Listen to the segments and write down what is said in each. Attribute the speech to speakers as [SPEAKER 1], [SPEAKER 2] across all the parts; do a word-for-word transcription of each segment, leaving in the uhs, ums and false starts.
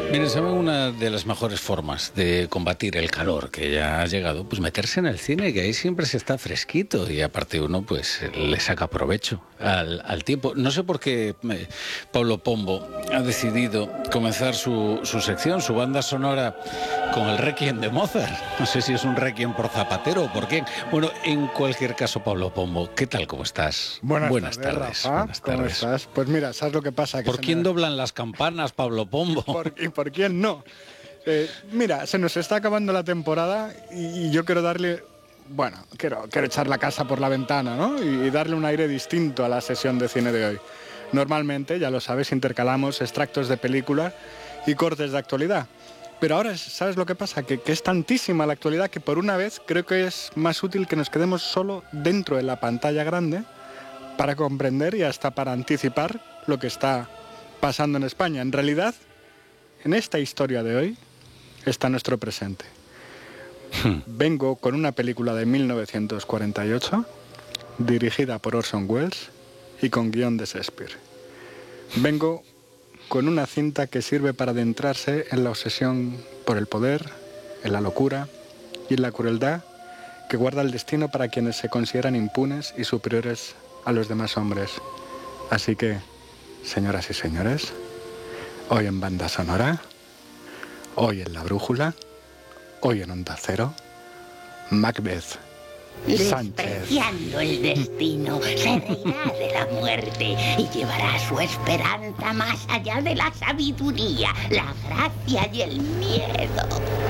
[SPEAKER 1] Miren, ¿saben una de las mejores formas de combatir el calor que ya ha llegado? Pues meterse en el cine, que ahí siempre se está fresquito y aparte uno pues le saca provecho al, al tiempo. No sé por qué eh, Pablo Pombo ha decidido comenzar su, su sección, su banda sonora con el Requiem de Mozart. No sé si es un Requiem por Zapatero o por quién. Bueno, en cualquier caso, Pablo Pombo, ¿qué tal? ¿Cómo estás?
[SPEAKER 2] Buenas,
[SPEAKER 1] Buenas
[SPEAKER 2] tardes,
[SPEAKER 1] tardes.
[SPEAKER 2] Rafa.
[SPEAKER 1] Buenas
[SPEAKER 2] ¿Cómo
[SPEAKER 1] tardes.
[SPEAKER 2] estás? Pues mira, ¿sabes lo que pasa? Que
[SPEAKER 1] ¿Por quién
[SPEAKER 2] me...
[SPEAKER 1] doblan las campanas, Pablo Pombo?
[SPEAKER 2] ¿Por, ¿Y por quién no? Eh, mira, se nos está acabando la temporada y, y yo quiero darle... Bueno, quiero, quiero echar la casa por la ventana, ¿no? Y, y darle un aire distinto a la sesión de cine de hoy. Normalmente, ya lo sabes, intercalamos extractos de películas y cortes de actualidad. Pero ahora, ¿sabes lo que pasa? Que, que es tantísima la actualidad que por una vez creo que es más útil que nos quedemos solo dentro de la pantalla grande para comprender y hasta para anticipar lo que está pasando en España. En realidad, en esta historia de hoy está nuestro presente. Hmm. Vengo con una película de mil novecientos cuarenta y ocho, dirigida por Orson Welles y con guión de Shakespeare. Vengo con una cinta que sirve para adentrarse en la obsesión por el poder, en la locura y en la crueldad que guarda el destino para quienes se consideran impunes y superiores a los demás hombres. Así que, señoras y señores, hoy en Banda Sonora, hoy en La Brújula, hoy en Onda Cero, Macbeth Sánchez.
[SPEAKER 3] Despreciando el destino, se reirá de la muerte y llevará su esperanza más allá de la sabiduría, la gracia y el miedo.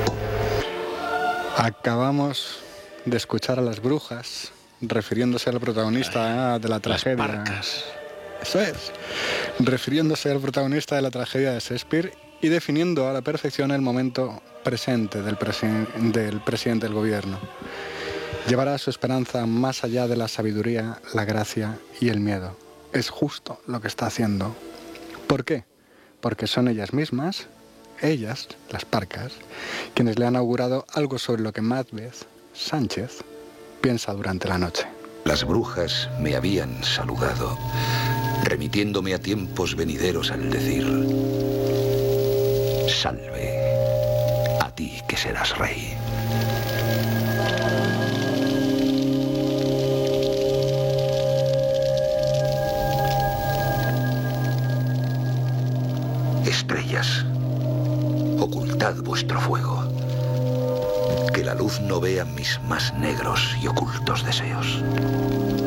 [SPEAKER 2] Acabamos de escuchar a las brujas refiriéndose al protagonista de la tragedia.
[SPEAKER 1] Las parcas.
[SPEAKER 2] Eso es. Refiriéndose al protagonista de la tragedia de Shakespeare y definiendo a la perfección el momento presente del, presi- del presidente del gobierno. Llevará su esperanza más allá de la sabiduría, la gracia y el miedo. Es justo lo que está haciendo. ¿Por qué? Porque son ellas mismas, ellas, las parcas, quienes le han augurado algo sobre lo que Macbeth Sánchez piensa durante la noche.
[SPEAKER 4] Las brujas me habían saludado, remitiéndome a tiempos venideros al decir: salve, a ti que serás rey. Estrellas, ocultad vuestro fuego. Que la luz no vea mis más negros y ocultos deseos.